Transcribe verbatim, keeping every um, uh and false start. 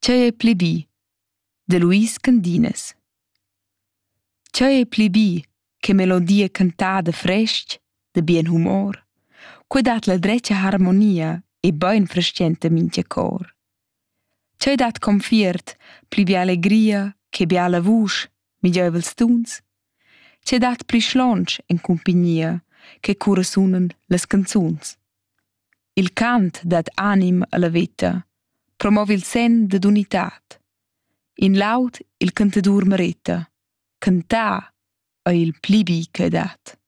Tgei ei pli bi? De Luis Candines. Tgei ei pli bi che melodia cantada frestg, de bien humor, quei dat la dretga harmonia e bein frestgenta mintga cor. Tgei dat confiert pli bia allegria che bia la vusch, migiövels tuns. Tgei dat pli schlonsch en cumpignia che cura sunan las canzuns. Il cant dat anim alla veta, promovi il sen dad unitat. In laud il cantadur mereta, cantar ei il pli bi che dat.